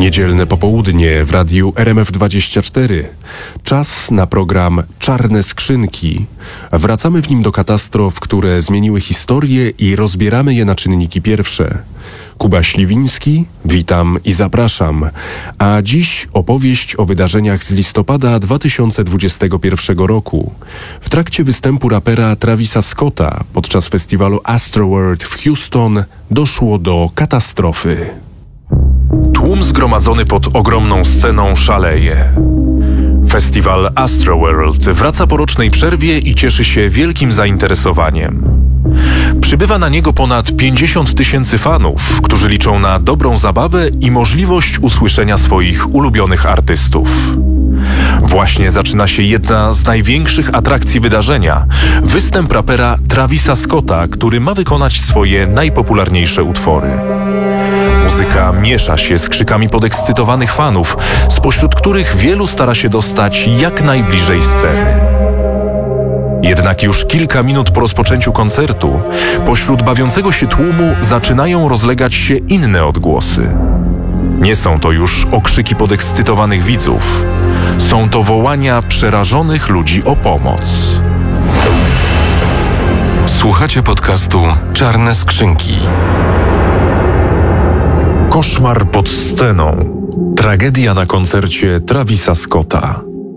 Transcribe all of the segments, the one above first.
Niedzielne popołudnie w radiu RMF24. Czas na program Czarne Skrzynki. Wracamy w nim do katastrof, które zmieniły historię i rozbieramy je na czynniki pierwsze. Kuba Śliwiński, witam i zapraszam. A dziś opowieść o wydarzeniach z listopada 2021 roku. W trakcie występu rapera Travisa Scotta podczas festiwalu Astroworld w Houston doszło do katastrofy. Tłum zgromadzony pod ogromną sceną szaleje. Festiwal Astroworld wraca po rocznej przerwie i cieszy się wielkim zainteresowaniem. Przybywa na niego ponad 50 000 fanów, którzy liczą na dobrą zabawę i możliwość usłyszenia swoich ulubionych artystów. Właśnie zaczyna się jedna z największych atrakcji wydarzenia – występ rapera Travisa Scotta, który ma wykonać swoje najpopularniejsze utwory. Muzyka miesza się z krzykami podekscytowanych fanów, spośród których wielu stara się dostać jak najbliżej sceny. Jednak już kilka minut po rozpoczęciu koncertu, pośród bawiącego się tłumu zaczynają rozlegać się inne odgłosy. Nie są to już okrzyki podekscytowanych widzów. Są to wołania przerażonych ludzi o pomoc. Słuchacie podcastu Czarne Skrzynki. Koszmar pod sceną. Tragedia na koncercie Travisa Scotta.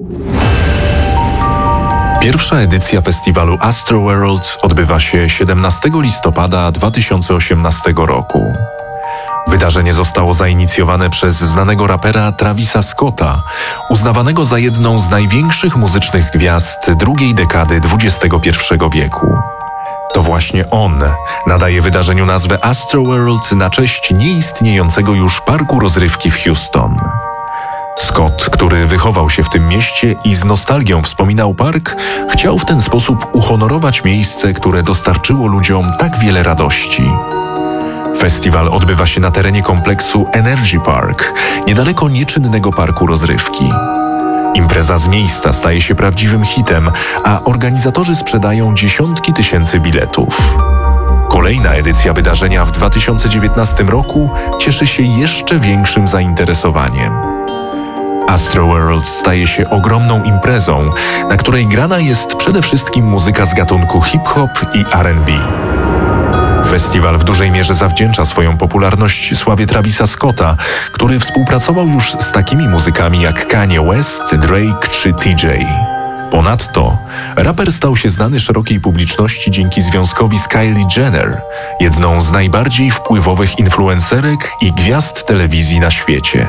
Pierwsza edycja festiwalu Astroworld odbywa się 17 listopada 2018 roku. Wydarzenie zostało zainicjowane przez znanego rapera Travisa Scotta, uznawanego za jedną z największych muzycznych gwiazd drugiej dekady XXI wieku. To właśnie on nadaje wydarzeniu nazwę Astroworld na cześć nieistniejącego już parku rozrywki w Houston. Scott, który wychował się w tym mieście i z nostalgią wspominał park, chciał w ten sposób uhonorować miejsce, które dostarczyło ludziom tak wiele radości. Festiwal odbywa się na terenie kompleksu Energy Park, niedaleko nieczynnego parku rozrywki. Impreza z miejsca staje się prawdziwym hitem, a organizatorzy sprzedają dziesiątki tysięcy biletów. Kolejna edycja wydarzenia w 2019 roku cieszy się jeszcze większym zainteresowaniem. Astroworld staje się ogromną imprezą, na której grana jest przede wszystkim muzyka z gatunku hip-hop i R&B. Festiwal w dużej mierze zawdzięcza swoją popularność sławie Travisa Scotta, który współpracował już z takimi muzykami jak Kanye West, Drake czy TJ. Ponadto raper stał się znany szerokiej publiczności dzięki związkowi z Kylie Jenner, jedną z najbardziej wpływowych influencerek i gwiazd telewizji na świecie.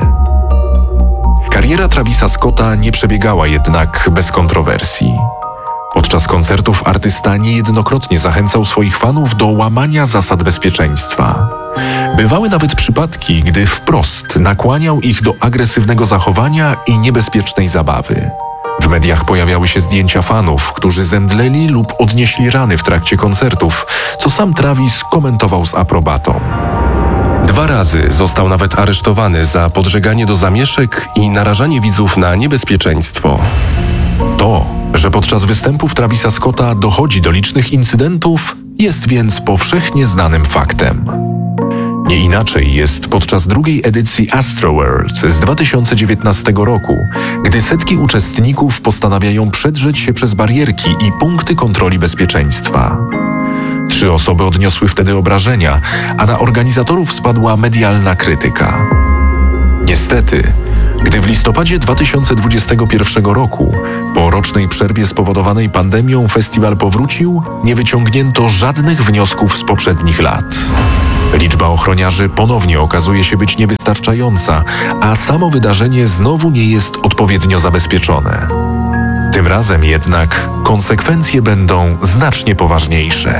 Kariera Travisa Scotta nie przebiegała jednak bez kontrowersji. Podczas koncertów artysta niejednokrotnie zachęcał swoich fanów do łamania zasad bezpieczeństwa. Bywały nawet przypadki, gdy wprost nakłaniał ich do agresywnego zachowania i niebezpiecznej zabawy. W mediach pojawiały się zdjęcia fanów, którzy zemdleli lub odnieśli rany w trakcie koncertów, co sam Travis komentował z aprobatą. 2 razy został nawet aresztowany za podżeganie do zamieszek i narażanie widzów na niebezpieczeństwo. To, że podczas występów Travisa Scotta dochodzi do licznych incydentów, jest więc powszechnie znanym faktem. Nie inaczej jest podczas drugiej edycji Astroworld z 2019 roku, gdy setki uczestników postanawiają przedrzeć się przez barierki i punkty kontroli bezpieczeństwa. 3 osoby odniosły wtedy obrażenia, a na organizatorów spadła medialna krytyka. Niestety, gdy w listopadzie 2021 roku, po rocznej przerwie spowodowanej pandemią, festiwal powrócił, nie wyciągnięto żadnych wniosków z poprzednich lat. Liczba ochroniarzy ponownie okazuje się być niewystarczająca, a samo wydarzenie znowu nie jest odpowiednio zabezpieczone. Tym razem jednak konsekwencje będą znacznie poważniejsze.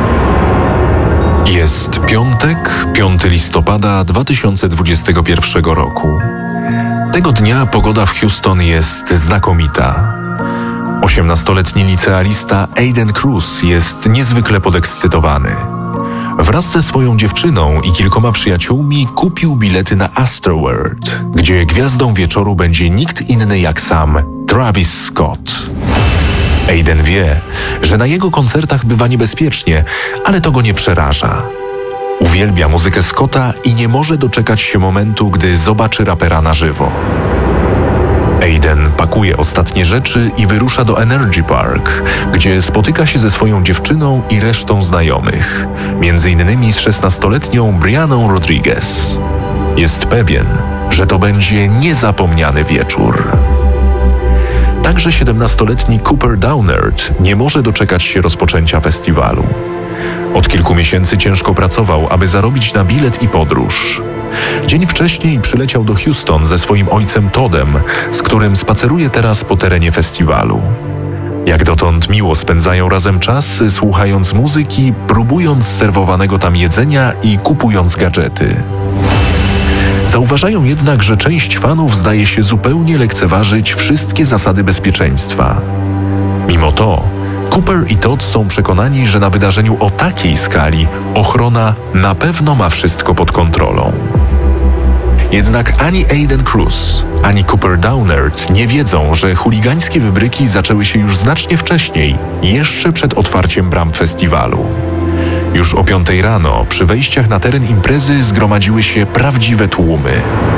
Jest piątek, 5 listopada 2021 roku. Tego dnia pogoda w Houston jest znakomita. 18-letni licealista Aiden Cruz jest niezwykle podekscytowany. Wraz ze swoją dziewczyną i kilkoma przyjaciółmi kupił bilety na Astroworld, gdzie gwiazdą wieczoru będzie nikt inny jak sam Travis Scott. Aiden wie, że na jego koncertach bywa niebezpiecznie, ale to go nie przeraża. Uwielbia muzykę Scotta i nie może doczekać się momentu, gdy zobaczy rapera na żywo. Aiden pakuje ostatnie rzeczy i wyrusza do Energy Park, gdzie spotyka się ze swoją dziewczyną i resztą znajomych, między innymi z 16-letnią Brianną Rodriguez. Jest pewien, że to będzie niezapomniany wieczór. Także 17-letni Cooper Downard nie może doczekać się rozpoczęcia festiwalu. Od kilku miesięcy ciężko pracował, aby zarobić na bilet i podróż. Dzień wcześniej przyleciał do Houston ze swoim ojcem Toddem, z którym spaceruje teraz po terenie festiwalu. Jak dotąd miło spędzają razem czas, słuchając muzyki, próbując serwowanego tam jedzenia i kupując gadżety. Zauważają jednak, że część fanów zdaje się zupełnie lekceważyć wszystkie zasady bezpieczeństwa. Mimo to Cooper i Todd są przekonani, że na wydarzeniu o takiej skali ochrona na pewno ma wszystko pod kontrolą. Jednak ani Aiden Cruz, ani Cooper Downard nie wiedzą, że chuligańskie wybryki zaczęły się już znacznie wcześniej, jeszcze przed otwarciem bram festiwalu. Już o 5 rano przy wejściach na teren imprezy zgromadziły się prawdziwe tłumy.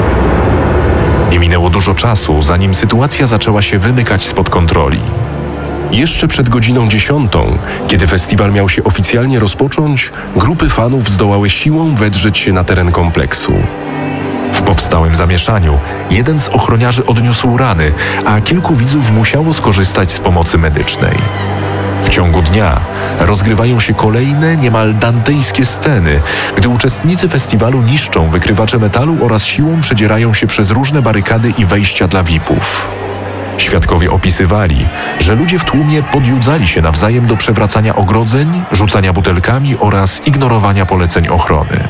Nie minęło dużo czasu, zanim sytuacja zaczęła się wymykać spod kontroli. Jeszcze przed godziną 10, kiedy festiwal miał się oficjalnie rozpocząć, grupy fanów zdołały siłą wedrzeć się na teren kompleksu. W powstałym zamieszaniu jeden z ochroniarzy odniósł rany, a kilku widzów musiało skorzystać z pomocy medycznej. W ciągu dnia rozgrywają się kolejne, niemal dantejskie sceny, gdy uczestnicy festiwalu niszczą wykrywacze metalu oraz siłą przedzierają się przez różne barykady i wejścia dla VIP-ów. Świadkowie opisywali, że ludzie w tłumie podjudzali się nawzajem do przewracania ogrodzeń, rzucania butelkami oraz ignorowania poleceń ochrony.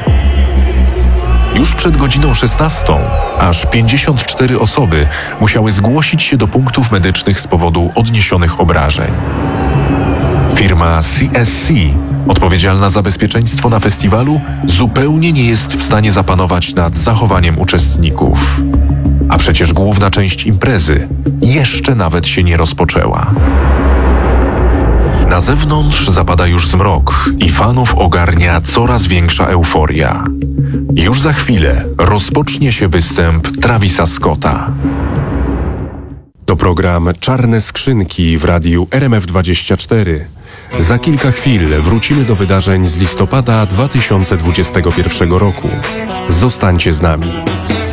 Już przed godziną 16 aż 54 osoby musiały zgłosić się do punktów medycznych z powodu odniesionych obrażeń. Firma CSC, odpowiedzialna za bezpieczeństwo na festiwalu, zupełnie nie jest w stanie zapanować nad zachowaniem uczestników. A przecież główna część imprezy jeszcze nawet się nie rozpoczęła. Na zewnątrz zapada już zmrok i fanów ogarnia coraz większa euforia. Już za chwilę rozpocznie się występ Travisa Scotta. To program Czarne Skrzynki w radiu RMF24. Za kilka chwil wrócimy do wydarzeń z listopada 2021 roku. Zostańcie z nami.